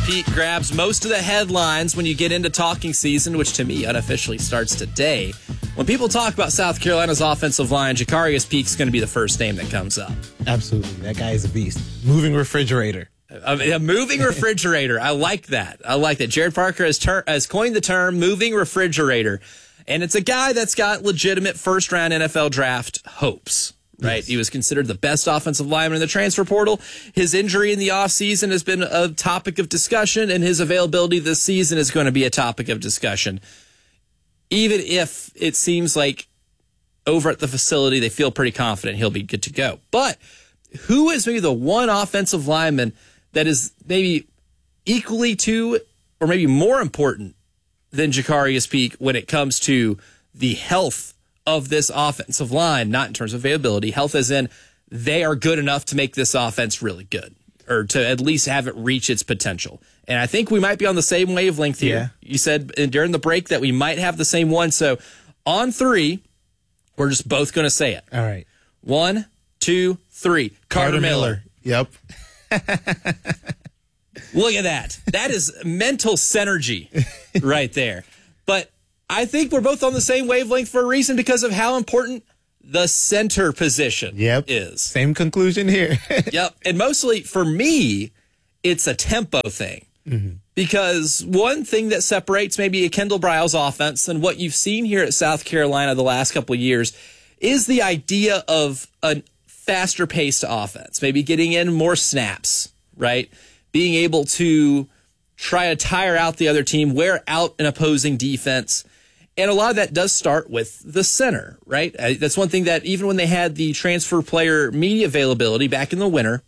Peak grabs most of the headlines when you get into talking season, which to me unofficially starts today. When people talk about South Carolina's offensive line, Jacarius Peak's going to be the first name that comes up. Absolutely. That guy is a beast. Moving refrigerator. A moving refrigerator. I like that. Jared Parker has coined the term moving refrigerator. And it's a guy that's got legitimate first-round NFL draft hopes. Right. Yes. He was considered the best offensive lineman in the transfer portal. His injury in the offseason has been a topic of discussion, and his availability this season is going to be a topic of discussion. Even if it seems like over at the facility they feel pretty confident he'll be good to go. But who is maybe the one offensive lineman that is maybe equally to or maybe more important than Jacarius Peak when it comes to the health of this offensive line, not in terms of availability, health as in they are good enough to make this offense really good or to at least have it reach its potential. And I think we might be on the same wavelength here. Yeah. You said during the break that we might have the same one. So on three, we're just both going to say it. All right. 1, 2, 3. Carter Miller. Yep. Look at that. That is mental synergy right there. But I think we're both on the same wavelength for a reason because of how important the center position is. Same conclusion here. Yep. And mostly for me, it's a tempo thing. Mm-hmm. Because one thing that separates maybe a Kendall Briles offense and what you've seen here at South Carolina the last couple of years is the idea of a faster paced offense, maybe getting in more snaps, right? Being able to try to tire out the other team, wear out an opposing defense. And a lot of that does start with the center, right? That's one thing that even when they had the transfer player media availability back in the winter,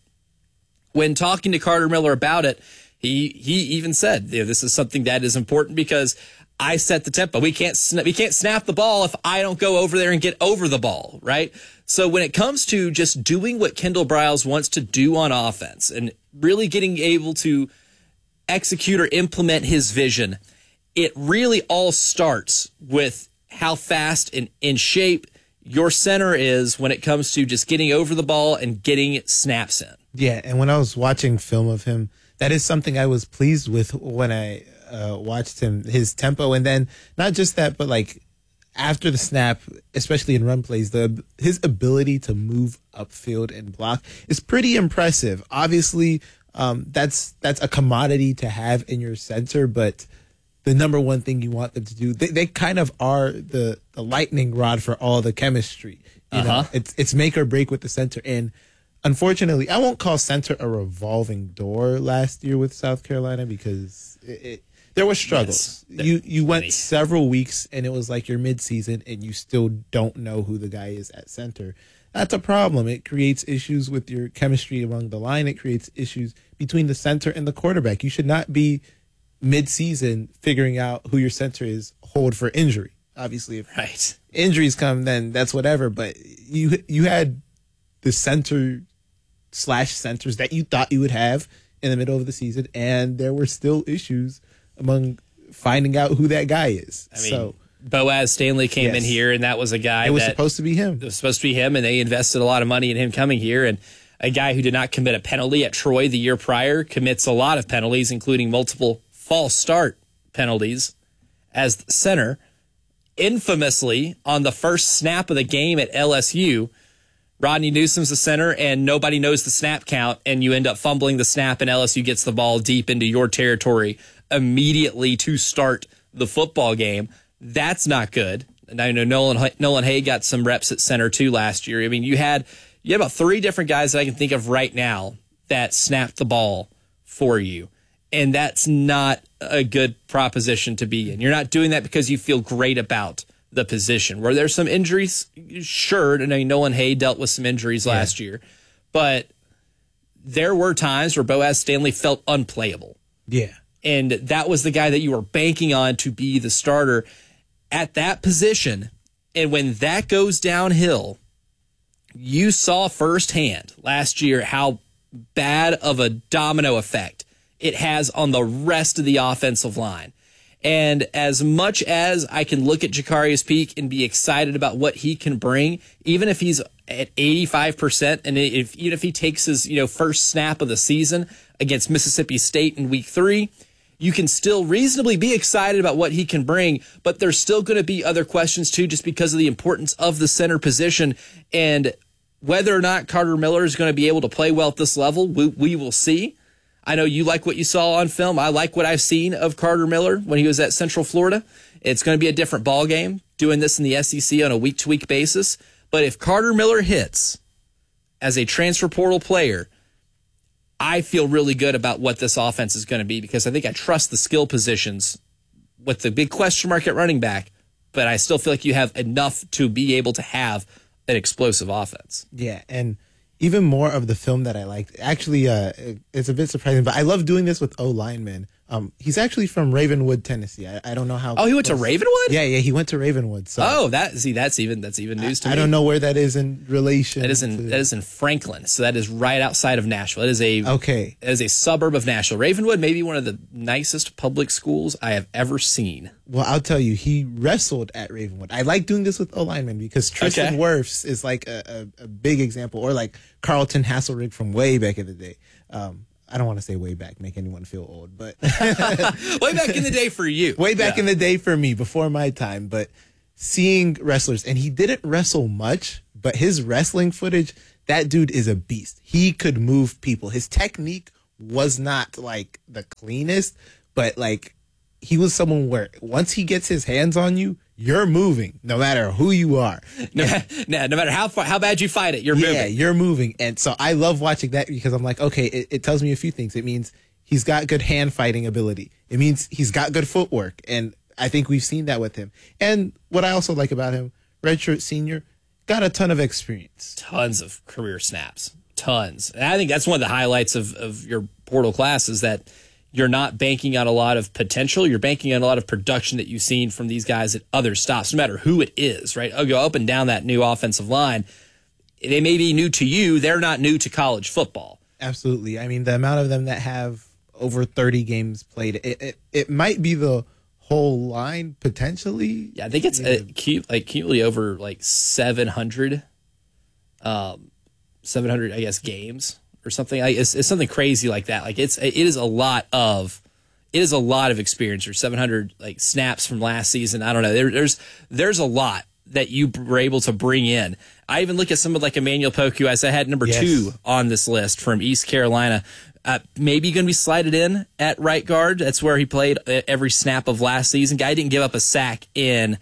when talking to Carter Miller about it, he even said, this is something that is important because I set the tempo. We can't snap the ball if I don't go over there and get over the ball, right? So when it comes to just doing what Kendall Briles wants to do on offense and really getting able to execute or implement his vision, it really all starts with how fast and in shape your center is when it comes to just getting over the ball and getting snaps in. Yeah, and when I was watching film of him, that is something I was pleased with when I watched him, his tempo. And then not just that, but like after the snap, especially in run plays, his ability to move upfield and block is pretty impressive. Obviously, that's a commodity to have in your center, but the number one thing you want them to do, they kind of are the lightning rod for all the chemistry. You know, it's make or break with the center. And unfortunately, I won't call center a revolving door last year with South Carolina because there were struggles. Yes, you went several weeks and it was like your midseason and you still don't know who the guy is at center. That's a problem. It creates issues with your chemistry among the line. It creates issues between the center and the quarterback. You should not be mid-season figuring out who your center is, hold for injury. Obviously, if injuries come, then that's whatever. But you had the center/centers that you thought you would have in the middle of the season, and there were still issues among finding out who that guy is. I mean, Boaz Stanley came in here, and that was a guy that was supposed to be him. It was supposed to be him, and they invested a lot of money in him coming here. And a guy who did not commit a penalty at Troy the year prior commits a lot of penalties, including multiple false start penalties as the center. Infamously, on the first snap of the game at LSU, Rodney Newsom's the center, and nobody knows the snap count, and you end up fumbling the snap, and LSU gets the ball deep into your territory immediately to start the football game. That's not good. And I know Nolan Hay got some reps at center too last year. I mean, you had about 3 different guys that I can think of right now that snapped the ball for you. And that's not a good proposition to be in. You're not doing that because you feel great about the position. Were there some injuries? Sure. I know Nolan Hay dealt with some injuries last year. But there were times where Boaz Stanley felt unplayable. Yeah. And that was the guy that you were banking on to be the starter at that position. And when that goes downhill, you saw firsthand last year how bad of a domino effect it has on the rest of the offensive line. And as much as I can look at Jacarius Peak and be excited about what he can bring, even if he's at 85%, and even if he takes his first snap of the season against Mississippi State in week 3, you can still reasonably be excited about what he can bring, but there's still going to be other questions too, just because of the importance of the center position and whether or not Carter Miller is going to be able to play well at this level. We will see. I know you like what you saw on film. I like what I've seen of Carter Miller when he was at Central Florida. It's going to be a different ball game doing this in the SEC on a week-to-week basis. But if Carter Miller hits as a transfer portal player, I feel really good about what this offense is going to be because I think I trust the skill positions with the big question mark at running back, but I still feel like you have enough to be able to have an explosive offense. Yeah, and even more of the film that I liked. Actually, it's a bit surprising, but I love doing this with O-linemen. He's actually from Ravenwood, Tennessee. I don't know how. Oh, he went to Ravenwood? Yeah, he went to Ravenwood. So that's even news to me. I don't know where that is in relation. That is in Franklin. So that is right outside of Nashville. It is a suburb of Nashville. Ravenwood may be one of the nicest public schools I have ever seen. Well, I'll tell you, he wrestled at Ravenwood. I like doing this with O-linemen because Tristan Wirfs is like a big example, or like Carlton Hasselrig from way back in the day. I don't want to say way back, make anyone feel old, but way back in the day for you. Way back in the day for me, before my time. But seeing wrestlers, and he didn't wrestle much, but his wrestling footage, that dude is a beast. He could move people. His technique was not like the cleanest, but like he was someone where once he gets his hands on you, you're moving, no matter who you are. No matter how bad you fight it, you're moving. Yeah, you're moving. And so I love watching that because I'm like, okay, it tells me a few things. It means he's got good hand fighting ability. It means he's got good footwork. And I think we've seen that with him. And what I also like about him, redshirt senior, got a ton of experience. Tons of career snaps. Tons. And I think that's one of the highlights of your portal class is that you're not banking on a lot of potential. You're banking on a lot of production that you've seen from these guys at other stops, no matter who it is, right? I'll go up and down that new offensive line. They may be new to you. They're not new to college football. Absolutely. I mean, the amount of them that have over 30 games played, it might be the whole line potentially. Yeah, I think it's acutely over like 700, I guess, games. Or something. It's something crazy like that. Like it is a lot of experience. Or 700 like snaps from last season. I don't know. There's a lot that you were able to bring in. I even look at someone like Emmanuel Poku, as I had number 2 on this list from East Carolina. Maybe going to be slided in at right guard. That's where he played every snap of last season. Guy didn't give up a sack in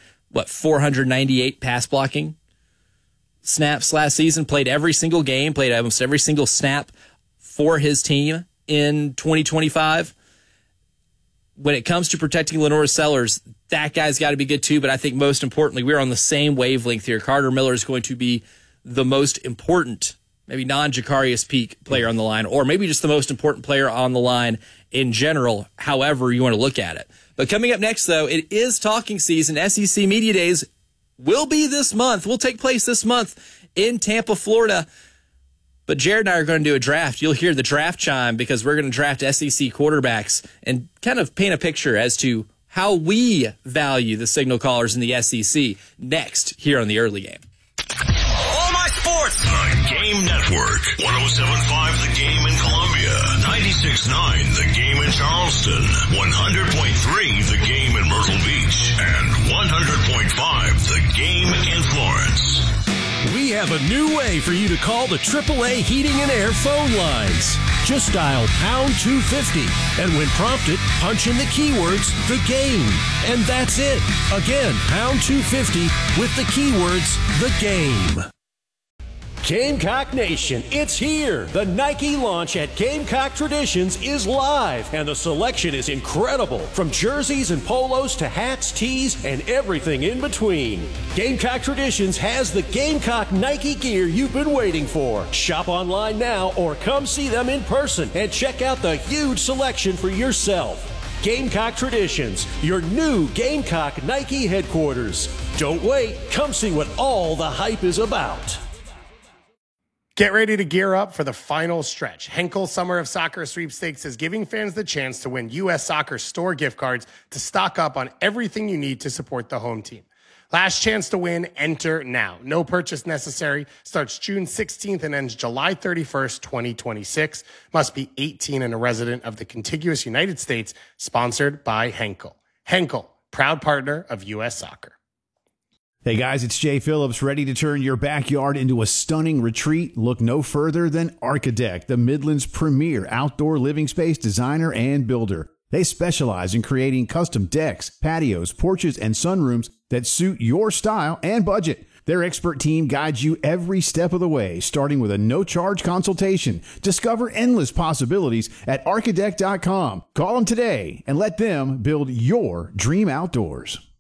498 pass blocking snaps last season, played every single game, played almost every single snap for his team in 2025. When it comes to protecting Lenora Sellers, that guy's got to be good too, but I think most importantly, we're on the same wavelength here. Carter Miller is going to be the most important, maybe non-Jacarius Peak player on the line, or maybe just the most important player on the line in general, however you want to look at it. But coming up next, though, it is talking season. SEC Media Days will take place this month in Tampa, Florida. But Jared and I are going to do a draft. You'll hear the draft chime because we're going to draft SEC quarterbacks and kind of paint a picture as to how we value the signal callers in the SEC next here on the early game. All my sports. The Game Network. 107.5 The Game in Columbia. 96.9 The Game in Charleston. 100.3 The Game in Myrtle Beach. And 100.5 The Game in Florence. We have a new way for you to call the AAA Heating and Air phone lines. Just dial pound 250, and when prompted, punch in the keywords, the game. And that's it. Again, pound 250 with the keywords, the game. Gamecock Nation, it's here! The Nike launch at Gamecock Traditions is live, and the selection is incredible, from jerseys and polos to hats, tees, and everything in between. Gamecock Traditions has the Gamecock Nike gear you've been waiting for. Shop online now or come see them in person and check out the huge selection for yourself. Gamecock Traditions, your new Gamecock Nike headquarters. Don't wait, come see what all the hype is about. Get ready to gear up for the final stretch. Henkel Summer of Soccer Sweepstakes is giving fans the chance to win U.S. Soccer store gift cards to stock up on everything you need to support the home team. Last chance to win, enter now. No purchase necessary. Starts June 16th and ends July 31st, 2026. Must be 18 and a resident of the contiguous United States. Sponsored by Henkel. Henkel, proud partner of U.S. Soccer. Hey guys, it's Jay Phillips, ready to turn your backyard into a stunning retreat. Look no further than Architect, the Midland's premier outdoor living space designer and builder. They specialize in creating custom decks, patios, porches, and sunrooms that suit your style and budget. Their expert team guides you every step of the way, starting with a no-charge consultation. Discover endless possibilities at architect.com. Call them today and let them build your dream outdoors.